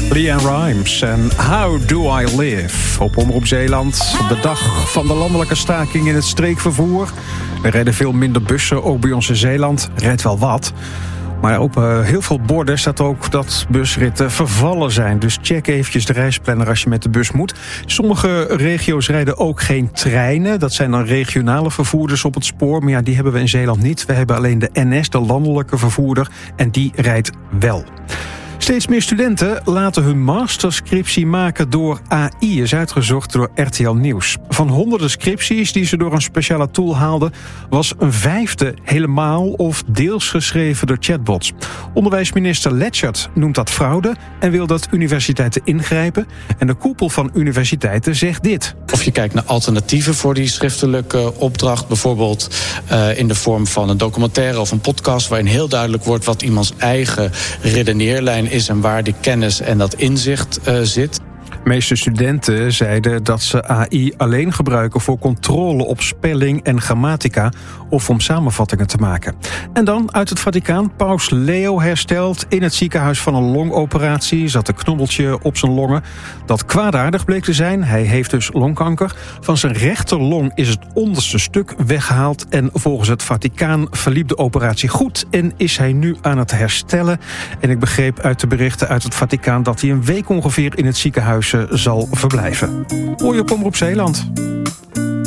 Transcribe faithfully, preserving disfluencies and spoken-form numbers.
LeAnn Rimes en How Do I Live? Op Omroep Zeeland, op de dag van de landelijke staking in het streekvervoer. Er rijden veel minder bussen, ook bij ons in Zeeland. Rijdt wel wat. Maar op uh, heel veel borden staat ook dat busritten vervallen zijn. Dus check eventjes de reisplanner als je met de bus moet. Sommige regio's rijden ook geen treinen. Dat zijn dan regionale vervoerders op het spoor. Maar ja, die hebben we in Zeeland niet. We hebben alleen de N S, de landelijke vervoerder. En die rijdt wel. Steeds meer studenten laten hun masterscriptie maken door A I, is uitgezocht door R T L Nieuws. Van honderden scripties die ze door een speciale tool haalden, was een vijfde helemaal of deels geschreven door chatbots. Onderwijsminister Letchert noemt dat fraude en wil dat universiteiten ingrijpen. En de koepel van universiteiten zegt dit. Of je kijkt naar alternatieven voor die schriftelijke opdracht, bijvoorbeeld uh, in de vorm van een documentaire of een podcast, waarin heel duidelijk wordt wat iemands eigen redeneerlijn is en waar die kennis en dat inzicht uh, zit. De meeste studenten zeiden dat ze A I alleen gebruiken voor controle op spelling en grammatica of om samenvattingen te maken. En dan uit het Vaticaan. Paus Leo herstelt in het ziekenhuis van een longoperatie. Zat een knobbeltje op zijn longen dat kwaadaardig bleek te zijn. Hij heeft dus longkanker. Van zijn rechterlong is het onderste stuk weggehaald en volgens het Vaticaan verliep de operatie goed en is hij nu aan het herstellen. En ik begreep uit de berichten uit het Vaticaan dat hij een week ongeveer in het ziekenhuis zal verblijven. Hoor je op Omroep Zeeland.